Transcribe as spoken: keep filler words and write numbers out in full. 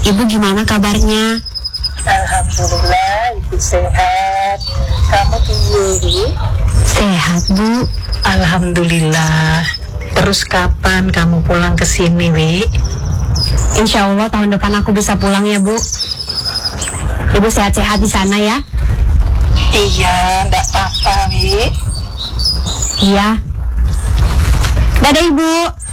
Ibu gimana kabarnya? Alhamdulillah, Ibu sehat. Kamu piye? Sehat, Bu. Alhamdulillah. Terus kapan kamu pulang ke sini, Wi? Insya Allah tahun depan aku bisa pulang ya, Bu. Ibu sehat-sehat di sana ya? Iya, enggak apa-apa, Wi. Iya. Dadah, Ibu.